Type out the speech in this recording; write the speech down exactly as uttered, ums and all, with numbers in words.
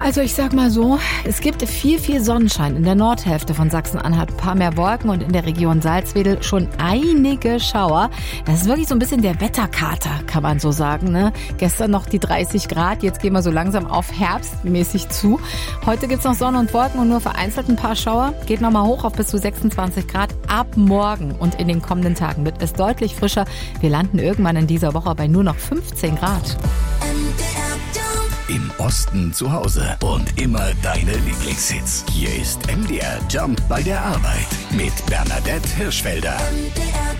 Also ich sag mal so, es gibt viel, viel Sonnenschein in der Nordhälfte von Sachsen-Anhalt, ein paar mehr Wolken und in der Region Salzwedel schon einige Schauer. Das ist wirklich so ein bisschen der Wetterkater, kann man so sagen, ne? Gestern noch die dreißig Grad, jetzt gehen wir so langsam auf herbstmäßig zu. Heute gibt's noch Sonne und Wolken und nur vereinzelt ein paar Schauer. Geht nochmal hoch auf bis zu sechsundzwanzig Grad ab morgen und in den kommenden Tagen wird es deutlich frischer. Wir landen irgendwann in dieser Woche bei nur noch fünfzehn Grad. Im Osten zu Hause und immer deine Lieblingshits. Hier ist M D R Jump bei der Arbeit mit Bernadette Hirschfelder.